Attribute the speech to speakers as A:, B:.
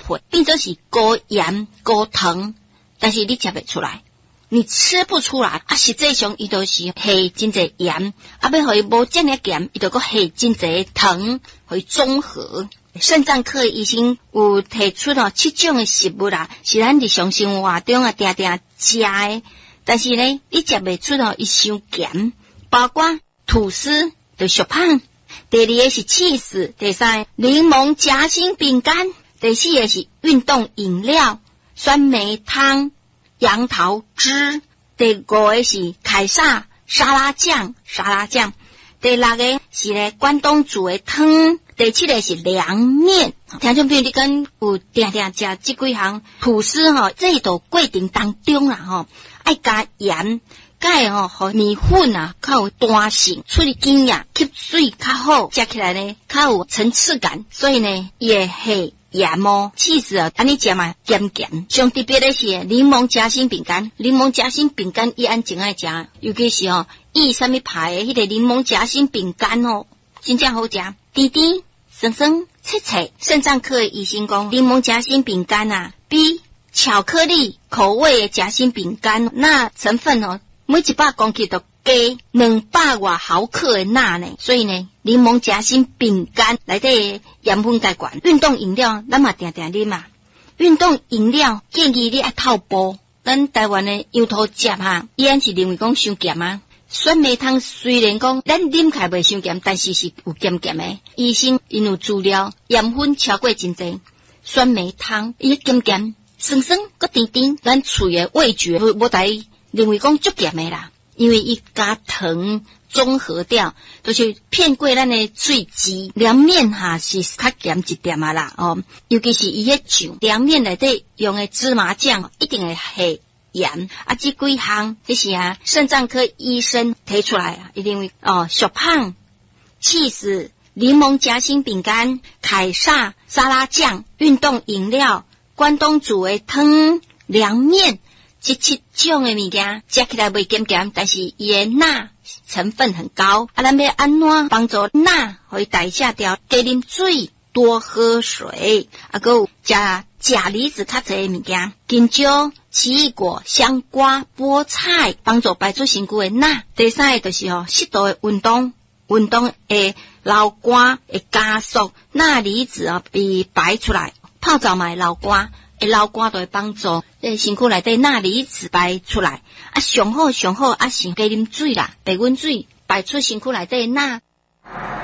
A: 血，变做是高盐高糖，但是你吃不出来，你吃不出来啊！实际上伊都是下真侪盐，啊，要互伊无这么咸，伊就搁下真侪糖，互伊综合。肾脏科医生有提出7种的食物啦，是咱日常生活中啊定定食的，但是呢，你食袂出伊伤咸，包括吐司就属胖。第二个是起司，第三柠檬夹心饼干，第四个是运动饮料，酸梅汤、杨桃汁，第五个是凯撒沙拉酱，第六个是咧关东煮的汤，第七个是凉面。听众朋友，你跟有定定食这几项吐司这道过程当中啦爱加盐。钙互面粉较有弹性，处理经验吸水较好，食起来呢较有层次感，所以呢也系盐起司安尼食嘛咸咸。上特别的是柠檬夹心饼干，柠檬夹心饼干伊安真爱食，尤其是意什么牌的迄个柠檬夹心饼干真正好食，甜甜酸酸脆脆。肾脏科的医生讲，柠檬夹心饼干比巧克力口味的夹心饼干钠成分每100公克就加200多毫克的钠呢，所以呢，柠檬夹心饼干内底盐分介悬。运动饮料咱嘛定定啉运动饮料建议你爱透步。咱台湾的油头汁伊安是认为讲伤咸啊。酸梅汤虽然讲咱啉起来袂伤咸，但是是有咸咸的。医生因有资料，盐分超过真济，酸梅汤伊咸咸、酸酸、搁甜甜，咱嘴的味觉无大认为讲足咸的啦，因为伊加糖综合掉，就是骗过咱的喙齿。凉面是较咸一点啦尤其是伊迄酱凉面内底用的芝麻酱一定会下盐这几项这是肾脏科医生提出来伊认为属胖、起司、柠檬夹心饼干、凯撒沙拉酱、运动饮料、关东煮的汤、凉面。这7种的物件吃起来袂咸咸，但是伊的钠成分很高。咱要安怎帮助钠可以代谢掉？多啉水，多喝水，还有吃钾离子较侪的物件，香蕉、奇异果、香瓜、菠菜，帮助排出身躯的钠。第三个就是适度的运动会流汗，会加速钠离子被排出来。泡澡嘛会流汗。流汗就会帮助身躯内底钠离子排出来上好是多啉水啦，白温水排出身躯内底钠。